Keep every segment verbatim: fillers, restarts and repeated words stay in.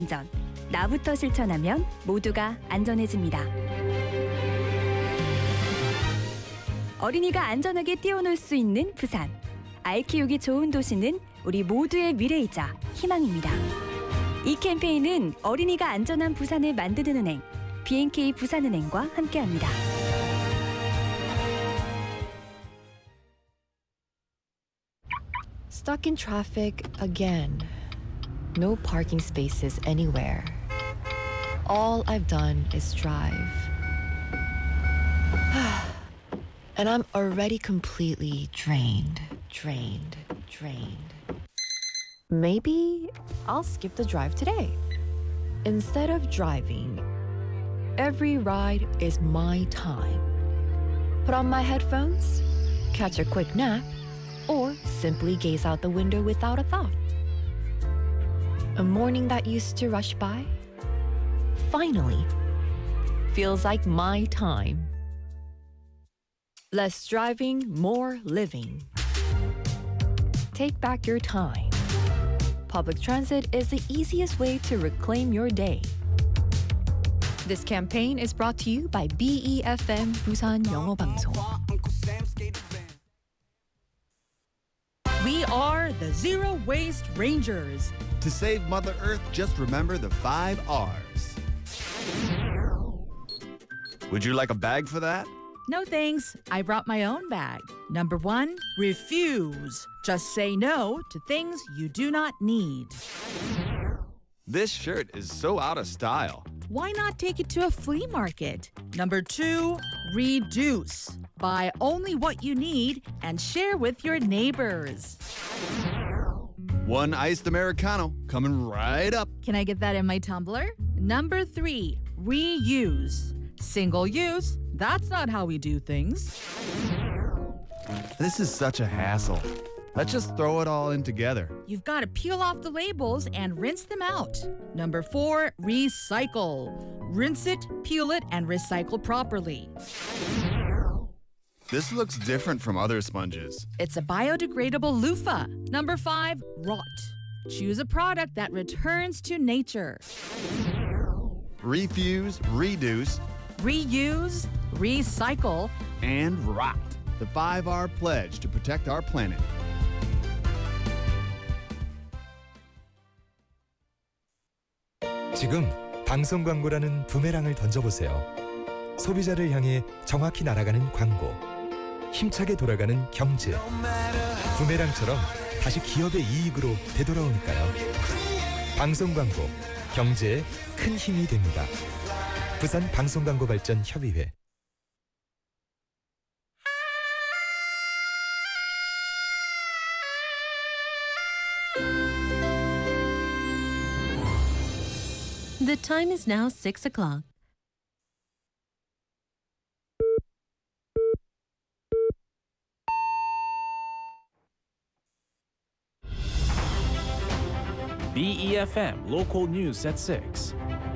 안전. 나부터 실천하면 모두가 안전해집니다. 어린이가 안전하게 뛰어놀 수 있는 부산. 아이 키우기 좋은 도시는 우리 모두의 미래이자 희망입니다. 이 캠페인은 어린이가 안전한 부산을 만드는 은행, 비엔케이 부산은행과 함께합니다. Stuck in traffic again. No parking spaces anywhere. All I've done is drive. And I'm already completely drained, drained, drained. Maybe I'll skip the drive today. Instead of driving, every ride is my time. Put on my headphones, catch a quick nap, or simply gaze out the window without a thought. A morning that used to rush by finally feels like my time. Less driving, more living. Take back your time. Public transit is the easiest way to reclaim your day. This campaign is brought to you by B E F M 부산 영어 방송. We are the Zero Waste Rangers. To save Mother Earth, just remember the five R's. Would you like a bag for that? No thanks. I brought my own bag. Number one, refuse. Just say no to things you do not need. This shirt is so out of style. Why not take it to a flea market? Number two, reduce. Buy only what you need and share with your neighbors. One iced Americano coming right up. Can I get that in my tumbler? Number three, reuse. Single use, that's not how we do things. This is such a hassle. Let's just throw it all in together. You've got to peel off the labels and rinse them out. Number four, recycle. Rinse it, peel it, and recycle properly. This looks different from other sponges. It's a biodegradable loofah. Number five, rot. Choose a product that returns to nature. Refuse, reduce, reuse, recycle, and rot. The five R pledge to protect our planet. 지금 방송 광고라는 부메랑을 던져보세요. 소비자를 향해 정확히 날아가는 광고. 힘차게 돌아가는 경제. 부메랑처럼 다시 기업의 이익으로 되돌아오니까요. 방송 광고, 경제에 큰 힘이 됩니다. 부산 방송광고발전협의회. The time is now six o'clock. B E F M Local News at six.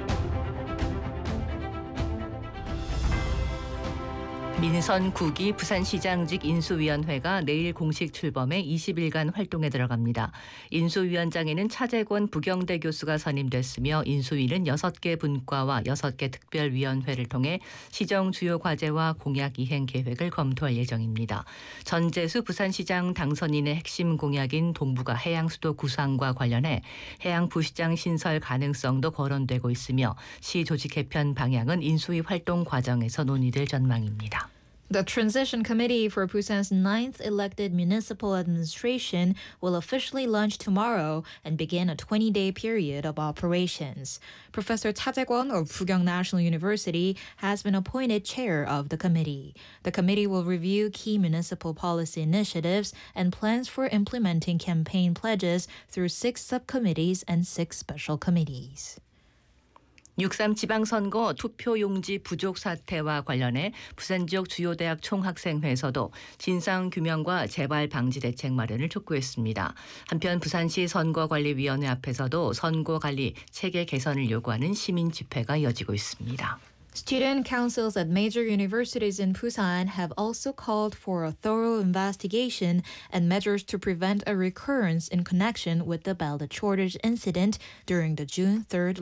민선 구 기 부산시장직 인수위원회가 내일 공식 출범해 이십 일간 활동에 들어갑니다. 인수위원장에는 차재권 부경대 교수가 선임됐으며 인수위는 여섯 개 분과와 여섯 개 특별위원회를 통해 시정 주요 과제와 공약 이행 계획을 검토할 예정입니다. 전재수 부산시장 당선인의 핵심 공약인 동부가 해양수도 구상과 관련해 해양부시장 신설 가능성도 거론되고 있으며 시 조직 개편 방향은 인수위 활동 과정에서 논의될 전망입니다. The Transition Committee for Busan's ninth elected municipal administration will officially launch tomorrow and begin a twenty-day period of operations. Professor Cha Jae-kwon of Bukyong National University has been appointed chair of the committee. The committee will review key municipal policy initiatives and plans for implementing campaign pledges through six subcommittees and six special committees. 육삼 지방선거 투표용지 부족 사태와 관련해 부산 지역 주요 대학 총학생회에서도 진상규명과 재발 방지 대책 마련을 촉구했습니다. 한편 부산시 선거관리위원회 앞에서도 선거관리 체계 개선을 요구하는 시민 집회가 이어지고 있습니다. Student councils at major universities in Busan have also called for a thorough investigation and measures to prevent a recurrence in connection with the ballot shortage incident during the June third